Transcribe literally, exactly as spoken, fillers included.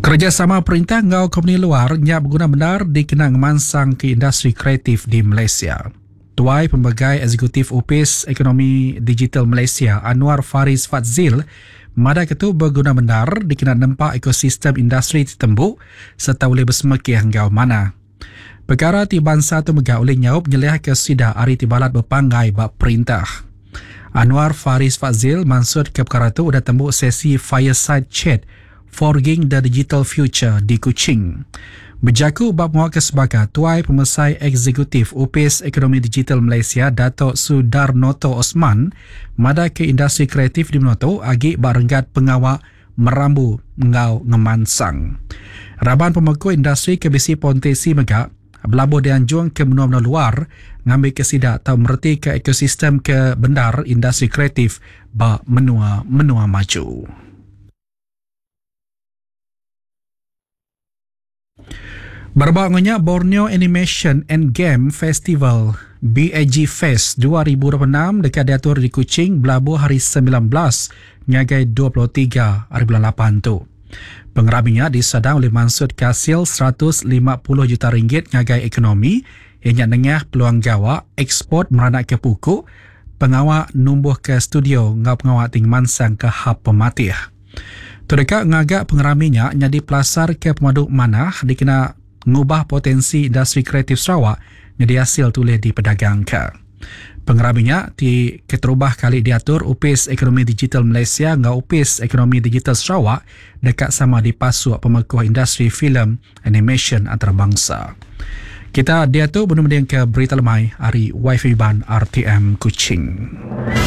Kerjasama perintah ngau company luar nyak berguna benar dikenang mansang ke industri kreatif di Malaysia. Tuai Pembagai Eksekutif Opis Ekonomi Digital Malaysia Anwar Faris Fadzil mada ketu berguna benar dikenang nampak ekosistem industri ditembuk serta boleh bersemekih ngau mana. Perkara tiban satu mega oleh nyaup nyelih ke sida hari tibalat berpanggai bak perintah. Anwar Faris Fadzil maksud ke perkara tu udah tembuk sesi fireside chat Forging the Digital Future di Kuching. Berjaku bab muaka sebagai Tuai Pemesai Eksekutif Opis Ekonomi Digital Malaysia Datuk Sudarnoto Osman mada ke industri kreatif di Menoto agi barenggat pengawak merambu ngau ngemansang. Raban pemangku industri ke bisi Pontesi Megak belabo dianjung ke menua-menua luar ngambil kesidak atau mereti ke ekosistem ke bendar industri kreatif ba menua-menua maju. Berbangnya Borneo Animation and Game Festival B A G Fest dua ribu dua puluh enam dekat diatur di Kuching Belabu hari sembilan belas nyagai dua puluh tiga hari bulan lapan tu. Pengeraminya disadang oleh Mansud Kasil seratus lima puluh juta ringgit nyagai ekonomi yang nengah peluang gawa ekspor meranak ke pukuk pengawak numbuh ke studio ngau pengawak ting mansang ke hab pematih. Terdekat ngagak pengeraminya nyadi pelasar ke pemaduk manah dikena ngubah potensi industri kreatif Sarawak jadi hasil tulis di pedagangkan. Pengeraminya di keterubah kali diatur Opis Ekonomi Digital Malaysia ngau Opis Ekonomi Digital Sarawak dekat sama di pasuak pemekuh industri filem animation antarabangsa. Kita diatur benar-benar ke berita lemai hari Wi-Fi Ban R T M Kuching.